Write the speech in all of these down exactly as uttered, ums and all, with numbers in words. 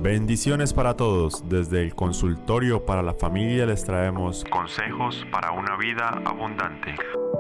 Bendiciones para todos. Desde el consultorio para la familia les traemos consejos para una vida abundante.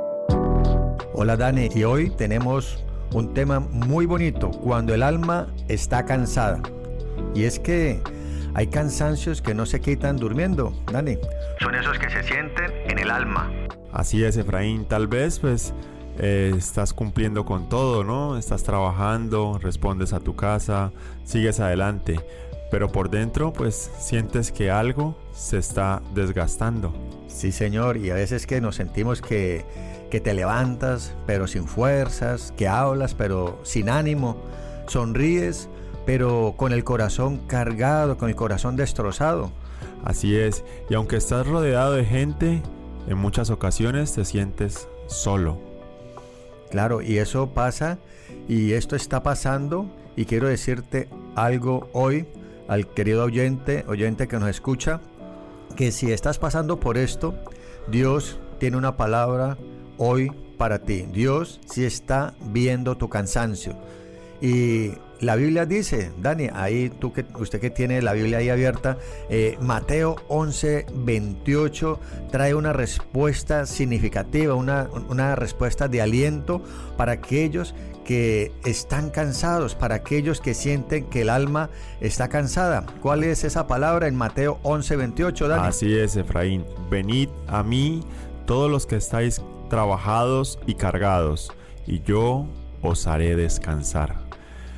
Hola Dani, y hoy tenemos un tema muy bonito, cuando el alma está cansada. Y es que hay cansancios que no se quitan durmiendo, Dani. Son esos que se sienten en el alma. Así es, Efraín. Tal vez pues eh, estás cumpliendo con todo, ¿no? Estás trabajando, respondes a tu casa, sigues adelante. Pero por dentro pues sientes que algo se está desgastando. Sí, señor, y a veces que nos sentimos que, que te levantas pero sin fuerzas, que hablas pero sin ánimo, sonríes pero con el corazón cargado, con el corazón destrozado. Así es, y aunque estás rodeado de gente, en muchas ocasiones te sientes solo. Claro, y eso pasa, y esto está pasando, y quiero decirte algo hoy al querido oyente, oyente que nos escucha, que si estás pasando por esto, Dios tiene una palabra hoy para ti. Dios sí está viendo tu cansancio. Y la Biblia dice, Dani, ahí tú que, usted que tiene la Biblia ahí abierta, eh, Mateo once veintiocho trae una respuesta significativa, una, una respuesta de aliento para aquellos que están cansados, para aquellos que sienten que el alma está cansada. ¿Cuál es esa palabra en Mateo once veintiocho, Dani? Así es, Efraín. Venid a mí todos los que estáis trabajados y cargados, y yo os haré descansar.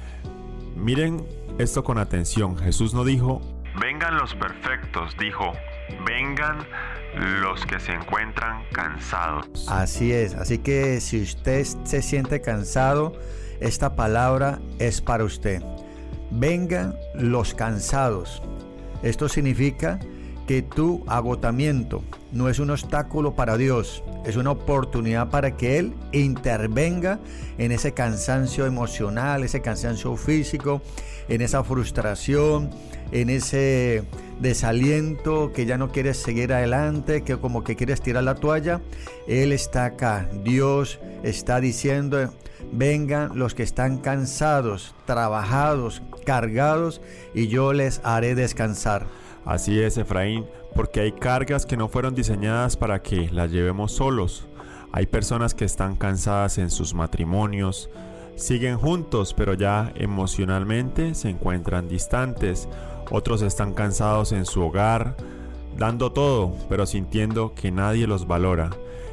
Miren esto con atención. Jesús no dijo, vengan los perfectos, dijo, vengan los que se encuentran cansados. Así es, así que si usted se siente cansado, esta palabra es para usted. Vengan los cansados. Esto significa que tu agotamiento no es un obstáculo para Dios, es una oportunidad para que Él intervenga en ese cansancio emocional, ese cansancio físico, en esa frustración, en ese desaliento que ya no quieres seguir adelante, que como que quieres tirar la toalla. Él está acá. Dios está diciendo, vengan los que están cansados, trabajados, cargados, y yo les haré descansar. Así es, Efraín, porque hay cargas que no fueron diseñadas para que las llevemos solos. Hay personas que están cansadas en sus matrimonios, siguen juntos, pero ya emocionalmente se encuentran distantes. Otros están cansados en su hogar, dando todo, pero sintiendo que nadie los valora.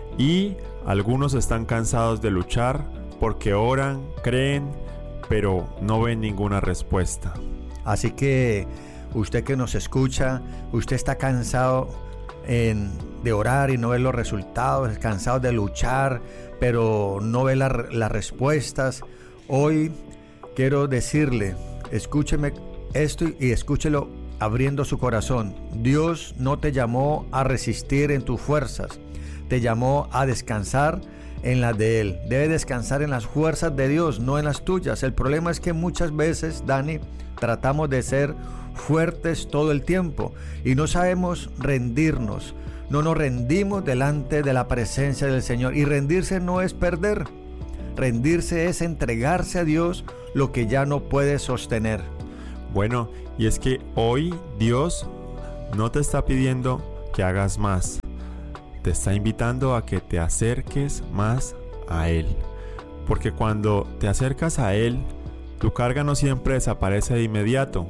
Y algunos están cansados de luchar porque oran, creen, pero no ven ninguna respuesta. Así que usted que nos escucha, usted está cansado en, de orar y no ve los resultados, cansado de luchar, pero no ve la, las respuestas. Hoy quiero decirle, escúcheme esto y escúchelo abriendo su corazón. Dios no te llamó a resistir en tus fuerzas, te llamó a descansar en las de Él. Debe descansar en las fuerzas de Dios, no en las tuyas. El problema es que muchas veces, Dani, tratamos de ser fuertes todo el tiempo y no sabemos rendirnos, no nos rendimos delante de la presencia del Señor. Y rendirse no es perder, rendirse es entregarse a Dios lo que ya no puedes sostener. Bueno, y es que hoy Dios no te está pidiendo que hagas más, te está invitando a que te acerques más a Él, porque cuando te acercas a Él, tu carga no siempre desaparece de inmediato,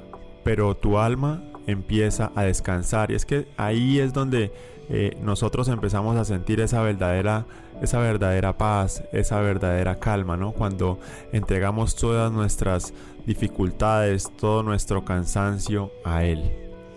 pero tu alma empieza a descansar. Y es que ahí es donde eh, nosotros empezamos a sentir esa verdadera, esa verdadera paz, esa verdadera calma, ¿no? Cuando entregamos todas nuestras dificultades, todo nuestro cansancio a Él.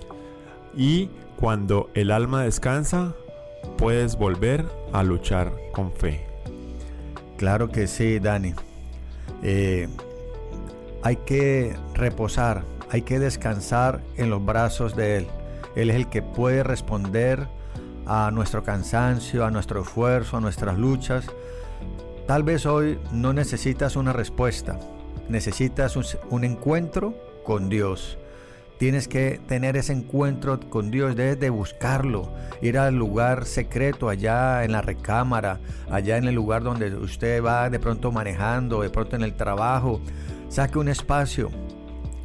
Y cuando el alma descansa, puedes volver a luchar con fe. Claro que sí, Dani. Eh, hay que reposar, hay que descansar en los brazos de Él. Él es el que puede responder a nuestro cansancio, a nuestro esfuerzo, a nuestras luchas. Tal vez hoy no necesitas una respuesta, necesitas un, un encuentro con Dios. Tienes que tener ese encuentro con Dios, debes de buscarlo, ir al lugar secreto, allá en la recámara, allá en el lugar donde usted va de pronto manejando, de pronto en el trabajo. Saque un espacio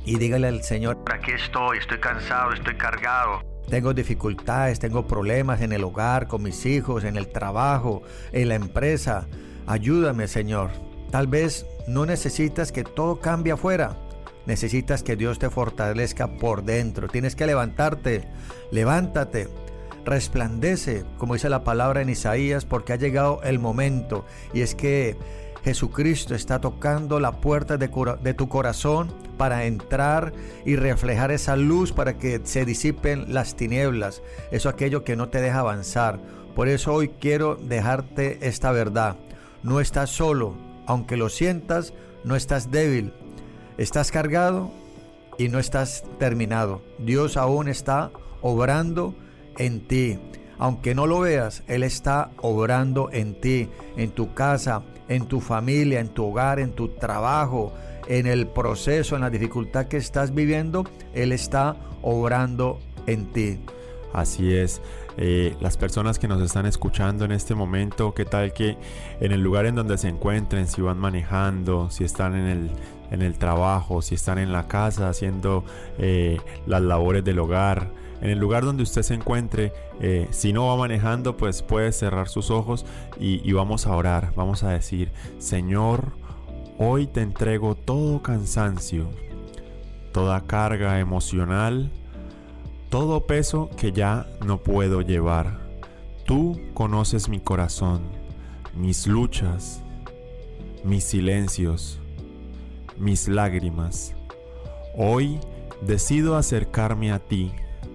y dígale al Señor: aquí estoy, estoy cansado, estoy cargado. Tengo dificultades, tengo problemas en el hogar, con mis hijos, en el trabajo, en la empresa. Ayúdame, Señor. Tal vez no necesitas que todo cambie afuera. Necesitas que Dios te fortalezca por dentro. Tienes que levantarte. Levántate. Resplandece, como dice la palabra en Isaías, porque ha llegado el momento. Y es que Jesucristo está tocando la puerta de, cura- de tu corazón para entrar y reflejar esa luz para que se disipen las tinieblas. Eso aquello que no te deja avanzar. Por eso hoy quiero dejarte esta verdad. No estás solo. Aunque lo sientas, no estás débil. Estás cargado y no estás terminado. Dios aún está obrando en ti. Aunque no lo veas, Él está obrando en ti, en tu casa, en tu familia, en tu hogar, en tu trabajo, en el proceso, en la dificultad que estás viviendo. Él está obrando en ti. Así es. Eh, las personas que nos están escuchando en este momento, qué tal que en el lugar en donde se encuentren, si van manejando, si están en el, en el trabajo, si están en la casa haciendo eh, las labores del hogar, en el lugar donde usted se encuentre, eh, si no va manejando, pues puede cerrar sus ojos y, y vamos a orar. Vamos a decir: Señor, hoy te entrego todo cansancio, toda carga emocional, todo peso que ya no puedo llevar. Tú conoces mi corazón, mis luchas, mis silencios, mis lágrimas. Hoy decido acercarme a ti,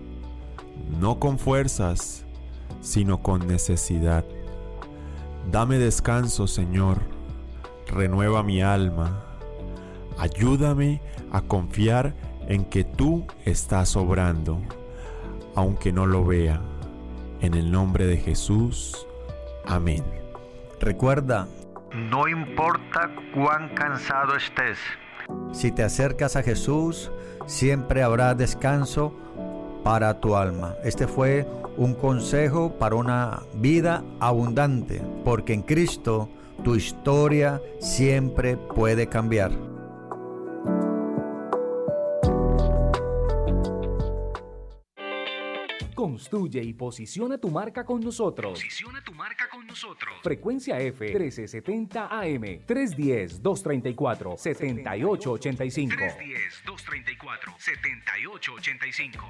no con fuerzas, sino con necesidad. Dame descanso, Señor. Renueva mi alma. Ayúdame a confiar en que tú estás obrando, aunque no lo vea. En el nombre de Jesús. Amén. Recuerda, no importa cuán cansado estés, si te acercas a Jesús, siempre habrá descanso para tu alma. Este fue un consejo para una vida abundante, porque en Cristo tu historia siempre puede cambiar. Construye y posiciona tu marca con nosotros. Posiciona tu marca con nosotros. Frecuencia F trece setenta A M, tres uno cero, dos tres cuatro, siete ocho ocho cinco. tres uno cero, dos tres cuatro, siete ocho ocho cinco.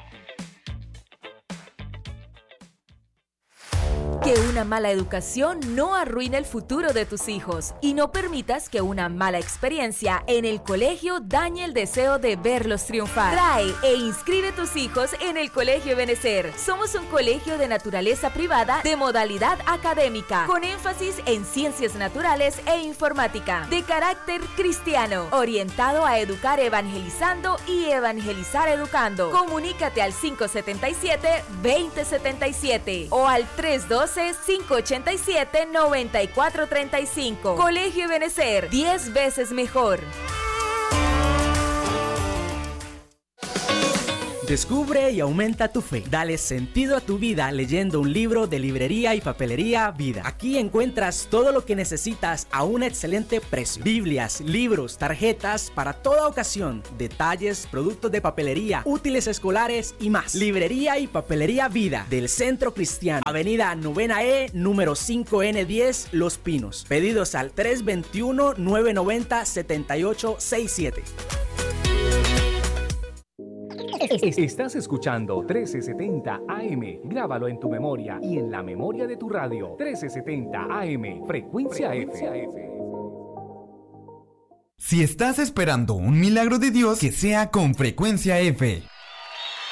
Que una mala educación no arruine el futuro de tus hijos y no permitas que una mala experiencia en el colegio dañe el deseo de verlos triunfar. Trae e inscribe tus hijos en el Colegio Ebenecer. Somos un colegio de naturaleza privada de modalidad académica, con énfasis en ciencias naturales e informática, de carácter cristiano, orientado a educar evangelizando y evangelizar educando. Comunícate al cinco siete siete, dos cero siete siete o al tres uno dos, cinco ocho siete, nueve cuatro tres cinco. Colegio Ebenecer, diez veces mejor. Descubre y aumenta tu fe. Dale sentido a tu vida leyendo un libro de librería y papelería Vida. Aquí encuentras todo lo que necesitas a un excelente precio. Biblias, libros, tarjetas para toda ocasión, detalles, productos de papelería, útiles escolares y más. Librería y papelería Vida del Centro Cristiano. Avenida Novena E, número cinco N diez, Los Pinos. Pedidos al tres dos uno, nueve nueve cero, siete ocho seis siete. Estás escuchando trece setenta A M. Grábalo en tu memoria y en la memoria de tu radio. trece setenta A M. Frecuencia, Frecuencia F. F. Si estás esperando un milagro de Dios, que sea con Frecuencia F.